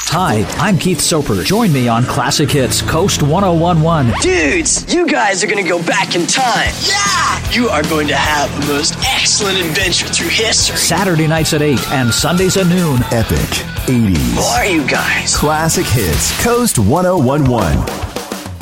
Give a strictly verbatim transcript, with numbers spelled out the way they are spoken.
Hi, I'm Keith Soper. Join me on Classic Hits Coast one oh one one. Dudes, you guys are going to go back in time. Yeah! You are going to have the most excellent adventure through history. Saturday nights at eight and Sundays at noon. Epic eighties. Who are you guys? Classic Hits Coast one oh one one.